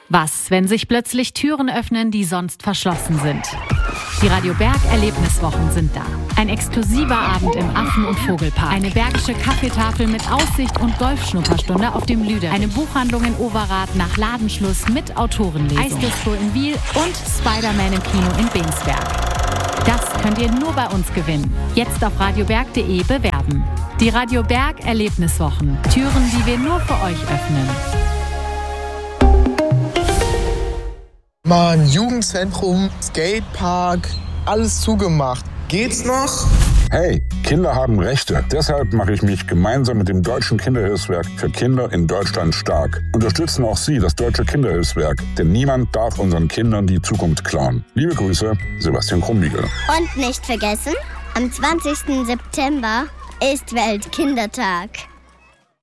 Was, wenn sich plötzlich Türen öffnen, die sonst verschlossen sind? Die Radio Berg Erlebniswochen sind da. Ein exklusiver Abend im Affen- und Vogelpark. Eine bergische Kaffeetafel mit Aussicht und Golfschnupperstunde auf dem Lüder. Eine Buchhandlung in Overath nach Ladenschluss mit Autorenlesung. Eisdisco in Wiel und Spider-Man im Kino in Bingsberg. Das könnt ihr nur bei uns gewinnen. Jetzt auf radioberg.de bewerben. Die Radio Berg Erlebniswochen. Türen, die wir nur für euch öffnen. Mann, Jugendzentrum, Skatepark, alles zugemacht. Geht's noch? Hey, Kinder haben Rechte. Deshalb mache ich mich gemeinsam mit dem Deutschen Kinderhilfswerk für Kinder in Deutschland stark. Unterstützen auch Sie das Deutsche Kinderhilfswerk, denn niemand darf unseren Kindern die Zukunft klauen. Liebe Grüße, Sebastian Krumbiegel. Und nicht vergessen, am 20. September ist Weltkindertag.